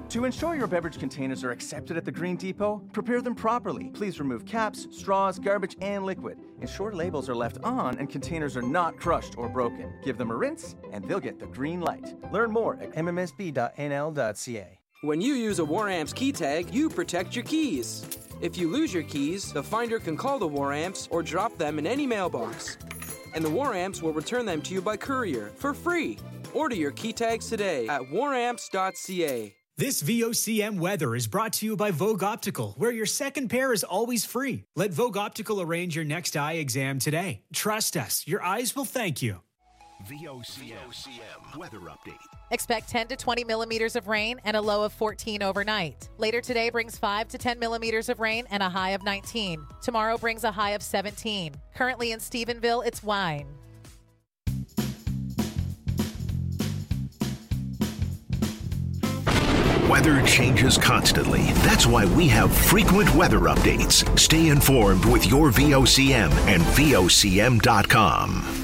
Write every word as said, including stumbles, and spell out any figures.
To ensure your beverage containers are accepted at the Green Depot, prepare them properly. Please remove caps, straws, garbage, and liquid. Ensure labels are left on and containers are not crushed or broken. Give them a rinse, and they'll get the green light. Learn more at m m s b dot n l dot c a. When you use a WarAmps key tag, you protect your keys. If you lose your keys, the finder can call the WarAmps or drop them in any mailbox. And the WarAmps will return them to you by courier for free. Order your key tags today at war amps dot c a. This V O C M weather is brought to you by Vogue Optical, where your second pair is always free. Let Vogue Optical arrange your next eye exam today. Trust us, your eyes will thank you. V O C M weather update. Expect ten to twenty millimeters of rain and a low of fourteen overnight. Later today brings five to ten millimeters of rain and a high of nineteen. Tomorrow brings a high of seventeen. Currently in Stephenville, it's wine. Weather changes constantly. That's why we have frequent weather updates. Stay informed with your V O C M and V O C M dot com.